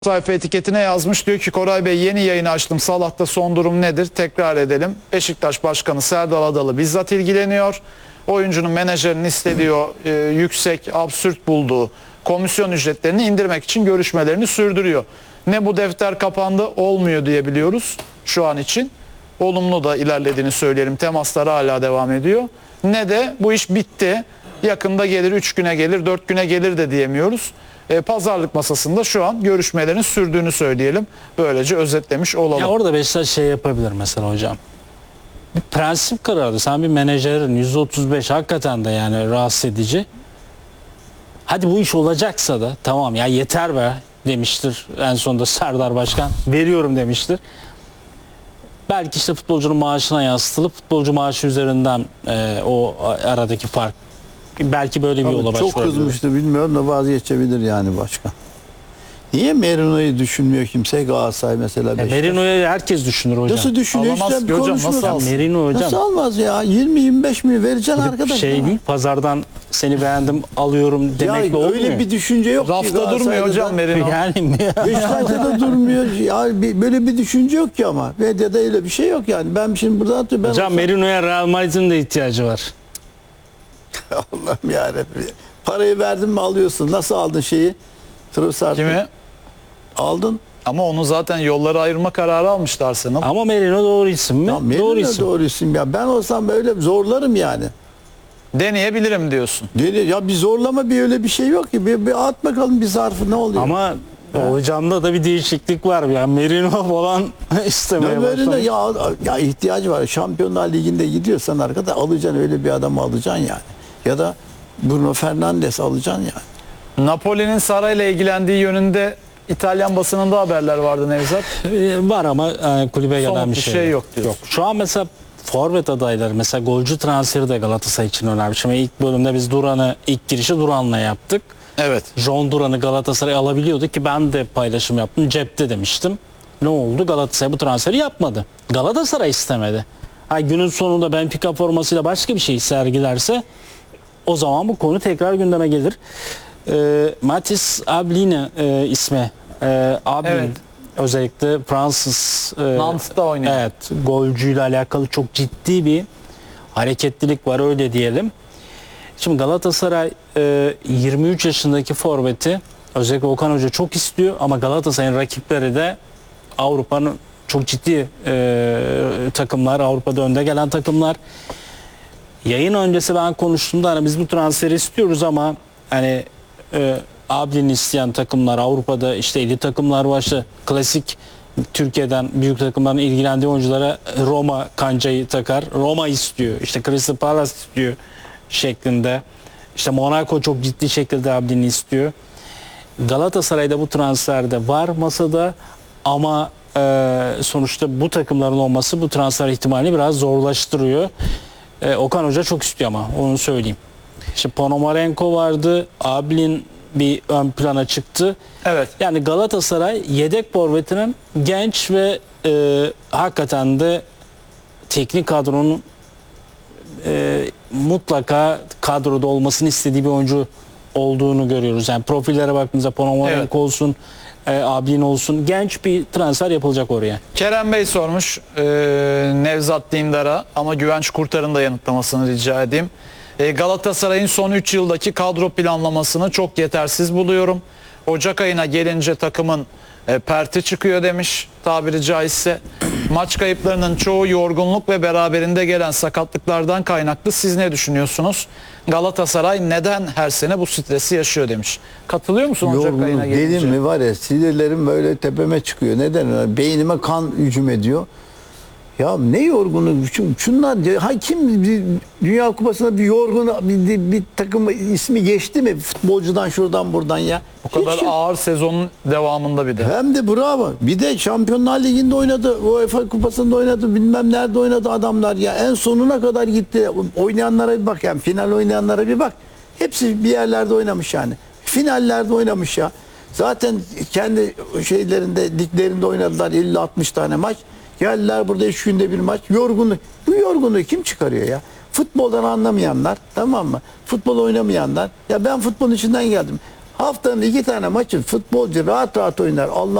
Sayfa etiketine yazmış. Diyor ki Koray Bey, yeni yayını açtım. Salah'ta son durum nedir? Tekrar edelim. Beşiktaş Başkanı Serdal Adalı bizzat ilgileniyor. Oyuncunun menajerinin istediği yüksek, absürt bulduğu komisyon ücretlerini indirmek için görüşmelerini sürdürüyor. Ne bu defter kapandı, olmuyor diyebiliyoruz şu an için. Olumlu da ilerlediğini söyleyelim. Temaslar hala devam ediyor. Ne de bu iş bitti. Yakında gelir, 3 güne gelir, 4 güne gelir de diyemiyoruz. Pazarlık masasında şu an görüşmelerin sürdüğünü söyleyelim. Böylece özetlemiş olalım. Ya orada Beşiktaş şey yapabilir mesela hocam. Bir prensip kararı. Sen bir menajerin %35 hakikaten de yani rahatsız edici. Hadi bu iş olacaksa da tamam ya yeter be demiştir. En sonunda Serdar Başkan veriyorum demiştir. Belki işte futbolcunun maaşına yansıtılıp futbolcu maaşı üzerinden o aradaki fark. Belki böyle bir yola başvurabilir. Çok kızmıştı, bilmiyorum da vazgeçebilir yani başkan. Niye Merino'yu düşünmüyor kimse? Galatasaray mesela. Merino'yu herkes düşünür hocam. Nasıl düşünüyor? Alamaz İşte ki hocam, nasıl alsın? Merino hocam. Nasıl almaz ya? 20-25 mi vereceksin arkadaş? Şey değil, pazardan seni beğendim alıyorum demekle olmuyor. Öyle bir düşünce yok ki Rafta durmuyor hocam Merino. Yani Beşiktaş'ta da durmuyor. Ya böyle bir düşünce yok ki ama. Medyada öyle bir şey yok yani. Ben şimdi burada atıyorum. hocam Merino'ya Real Madrid'in de ihtiyacı var. Allah'ım yarabbim. Parayı verdin mi alıyorsun. Nasıl aldın şeyi? Trossard'ı. Kimi? Aldın. Ama onu zaten yolları ayırma kararı almıştı Arsenal. Ama Merino doğru isim mi? Ya Doğru isim. Doğru isim ya. Ben olsam böyle zorlarım yani. Deneyebilirim diyorsun. Ya bir zorlama, bir öyle bir şey yok ki. Bir at bakalım bir zarfı ne oluyor? Ama hocamda da bir değişiklik var. Yani Merino falan istemeye başlamış. Ya ihtiyacı var. Şampiyonlar Ligi'nde gidiyorsan arkada alacaksın, öyle bir adamı alacaksın yani. Ya da Bruno Fernandes alacaksın yani. Napoli'nin Saray'la ilgilendiği yönünde İtalyan basınında haberler vardı Nevzat. Var ama kulübe gelen Somut bir şey yok diyorsun. Şu an mesela forvet adayları, mesela golcü transferi de Galatasaray için önemli. Şimdi ilk bölümde biz Duran'ı, ilk girişi Duran'la yaptık. Evet. John Duran'ı Galatasaray alabiliyordu ki ben de paylaşım yaptım. Cepte demiştim. Ne oldu? Galatasaray bu transferi yapmadı. Galatasaray istemedi. Günün sonunda Benfica formasıyla başka bir şey sergilerse o zaman bu konu tekrar gündeme gelir. Mathis Abline ismi. Ablin, Evet. özellikle Fransız Nantes''da oynuyor. evet, golcüyle alakalı çok ciddi bir hareketlilik var, öyle diyelim. Şimdi Galatasaray 23 yaşındaki forveti özellikle Okan Hoca çok istiyor ama Galatasaray'ın rakipleri de Avrupa'nın çok ciddi takımlar, Avrupa'da önde gelen takımlar. Yayın öncesi ben konuştuğumda hani biz bu transferi istiyoruz ama hani Ablin'i isteyen takımlar, Avrupa'da işte 50 takımlar var, işte klasik Türkiye'den büyük takımların ilgilendiği oyunculara Roma kancayı takar. Roma istiyor, işte Crystal Palace istiyor şeklinde. İşte Monaco çok ciddi şekilde Ablin'i istiyor. Galatasaray'da bu transferde var masada ama sonuçta bu takımların olması bu transfer ihtimalini biraz zorlaştırıyor. Okan Hoca çok istiyor ama onu söyleyeyim. İşte Ponomarenko vardı, Ablin bir ön plana çıktı. Evet. Yani Galatasaray yedek forvetinin genç ve hakikaten de teknik kadronun mutlaka kadroda olmasını istediği bir oyuncu olduğunu görüyoruz. Yani profillere baktığımızda Ponomarenko Evet. olsun, Ablin olsun, genç bir transfer yapılacak oraya. Kerem Bey sormuş Nevzat Dindar'a, ama Güvenç Kurtar'ın da yanıtlamasını rica edeyim. Galatasaray'ın son 3 yıldaki kadro planlamasını çok yetersiz buluyorum. Ocak ayına gelince takımın perti çıkıyor demiş tabiri caizse. Maç kayıplarının çoğu yorgunluk ve beraberinde gelen sakatlıklardan kaynaklı. Siz ne düşünüyorsunuz? Galatasaray neden her sene bu stresi yaşıyor demiş. Katılıyor musun Ocak ayına Yorgunluk gelince? dedim mi var ya, sinirlerim böyle tepeme çıkıyor. Neden? Beynime kan hücum ediyor. Ya ne yorgunluk? Şunlar kim Dünya Kupası'nda bir yorgun bir takım ismi geçti mi futbolcudan şuradan buradan ya? Bu kadar Hiç yok. ağır sezonun devamında bir de. Hem de bravo. Bir de Şampiyonlar Ligi'nde oynadı. UEFA Kupası'nda oynadı. Bilmem nerede oynadı adamlar ya. En sonuna kadar gitti. Oynayanlara bir bak yani. Final oynayanlara bir bak. Hepsi bir yerlerde oynamış yani. Finallerde oynamış ya. Zaten kendi şeylerinde, liglerinde oynadılar 50-60 tane maç. Geldiler burada 3 günde bir maç. Yorgunluk. Bu yorgunluğu kim çıkarıyor ya? Futboldan anlamayanlar, tamam mı? Futbol oynamayanlar. Ya ben futbolun içinden geldim. Haftanın 2 tane maçı futbolcu rahat rahat oynar. Allah